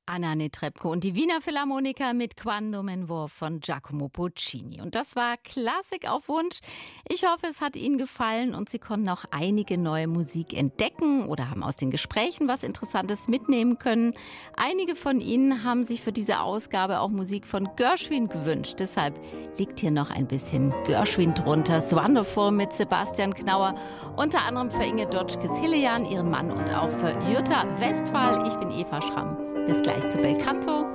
Anna Netrebko und die Wiener Philharmoniker mit Quando Menvor von Giacomo Puccini. Und das war Klassik auf Wunsch. Ich hoffe, es hat Ihnen gefallen und Sie konnten auch einige neue Musik entdecken oder haben aus den Gesprächen was Interessantes mitnehmen können. Einige von Ihnen haben sich für diese Ausgabe auch Musik von Gershwin gewünscht. Deshalb liegt hier noch ein bisschen Gershwin drunter. So Wonderful mit Sebastian Knauer. Unter anderem für Inge Dotschkes-Hillejan, ihren Mann, und auch für Jutta Westphal. Ich bin Eva Schramm. Bis gleich zu Belcanto.